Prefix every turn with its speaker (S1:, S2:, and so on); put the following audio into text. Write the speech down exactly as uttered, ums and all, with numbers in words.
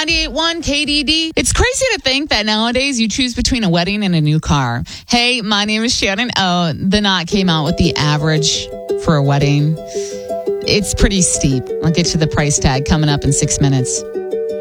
S1: ninety-eight point one K D D. It's crazy to think that nowadays you choose between a wedding and a new car. Hey, my name is Shannon O. The Knot came out with the average for a wedding. It's pretty steep. I'll get to the price tag coming up in six minutes.